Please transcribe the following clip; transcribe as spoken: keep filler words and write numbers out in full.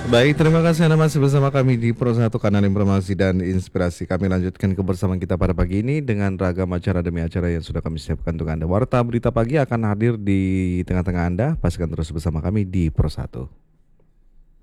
Baik, terima kasih Anda masih bersama kami di Pro satu Kanal Informasi dan Inspirasi. Kami lanjutkan kebersamaan kita pada pagi ini dengan ragam acara demi acara yang sudah kami siapkan untuk Anda. Warta Berita Pagi akan hadir di tengah-tengah Anda. Pastikan terus bersama kami di Pro satu.